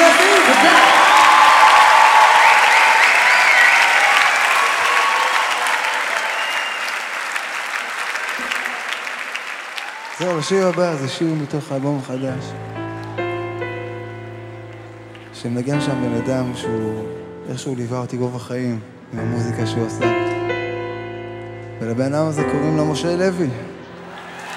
לוי, תודה. זהו, השיר הבא זה שיר מתוך האלבום החדש שמנגן שם בן אדם שהוא איכשהו ליווה אותי רוב החיים עם המוזיקה שהוא עשה, ולבן אדם הזה קוראים לו משה לוי.